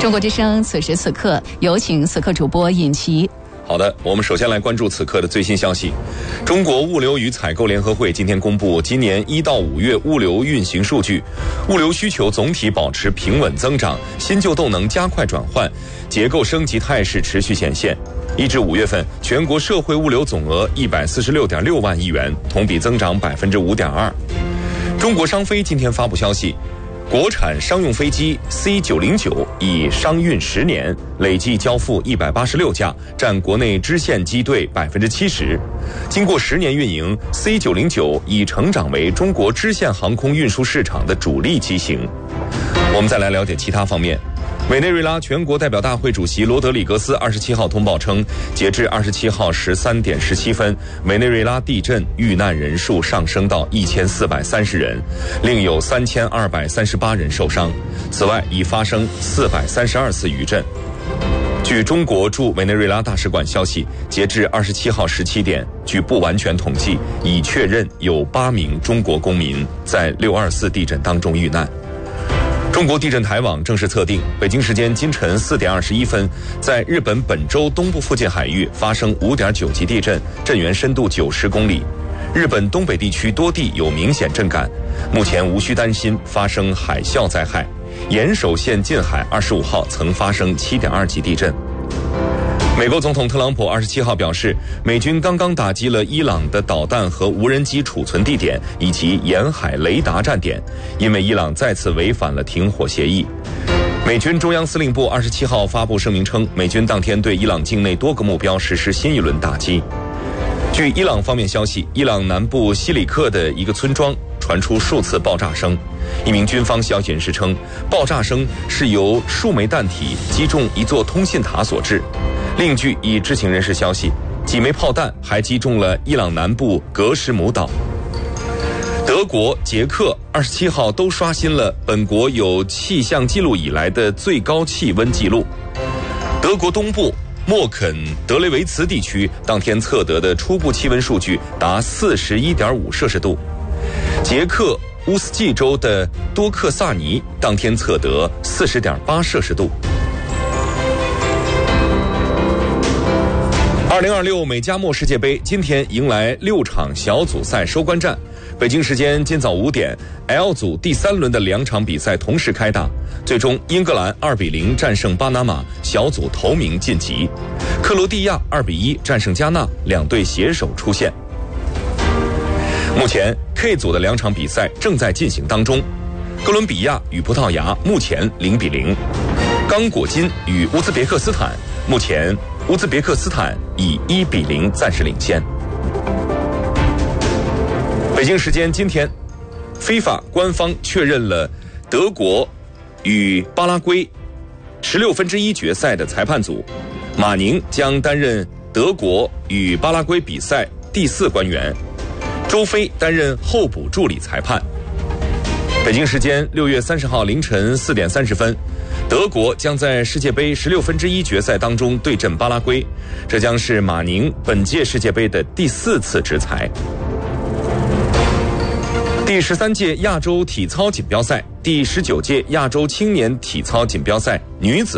中国之声此时此刻，有请此刻主播尹奇。 好的，我们首先来关注此刻的最新消息。中国物流与采购联合会今天公布今年1到5月物流运行数据，物流需求总体保持平稳增长，新旧动能加快转换，结构升级态势持续显现。1至5月份，全国社会物流总额146.6万亿元，同比增长5.2%。中国商飞今天发布消息，国产商用飞机 C909 已商运10年，累计交付186架，占国内支线机队70%。经过10年运营， C909 已成长为中国支线航空运输市场的主力机型。我们再来了解其他方面。委内瑞拉全国代表大会主席罗德里格斯27号通报称，截至27号13点17分，委内瑞拉地震遇难人数上升到1430人，另有3238人受伤。此外，已发生432次余震。据中国驻委内瑞拉大使馆消息，截至27号17点，据不完全统计，已确认有8名中国公民在624地震当中遇难。中国地震台网正式测定，北京时间今晨4点21分，在日本本州东部附近海域发生5.9级地震，震源深度90公里。日本东北地区多地有明显震感，目前无需担心发生海啸灾害。岩手县近海25号曾发生7.2级地震。美国总统特朗普27号表示，美军刚刚打击了伊朗的导弹和无人机储存地点以及沿海雷达站点，因为伊朗再次违反了停火协议。美军中央司令部27号发布声明称，美军当天对伊朗境内多个目标实施新一轮打击。据伊朗方面消息，伊朗南部西里克的一个村庄传出数次爆炸声。一名军方消息人士称，爆炸声是由数枚弹体击中一座通信塔所致。另据已知情人士消息，几枚炮弹还击中了伊朗南部格什姆岛。德国、捷克27号都刷新了本国有气象记录以来的最高气温记录。德国东部默肯德雷维茨地区当天测得的初步气温数据达41.5摄氏度。捷克乌斯季州的多克萨尼当天测得40.8摄氏度。2026美加墨世界杯今天迎来6场小组赛收官战。北京时间今早5点 ，L 组第3轮的2场比赛同时开打，最终英格兰2-0战胜巴拿马，小组头名晋级；克罗地亚2-1战胜加纳，两队携手出线。目前 K 组的2场比赛正在进行当中，哥伦比亚与葡萄牙目前0-0，刚果金与乌兹别克斯坦，目前乌兹别克斯坦以1-0暂时领先。北京时间今天 FIFA 官方确认了德国与巴拉圭1/16决赛的裁判组，马宁将担任德国与巴拉圭比赛第4官员，周飞担任候补助理裁判。北京时间6月30号凌晨4点30分，德国将在世界杯1/16决赛当中对阵巴拉圭，这将是马宁本届世界杯的第4次执裁。第13届亚洲体操锦标赛、第19届亚洲青年体操锦标赛女子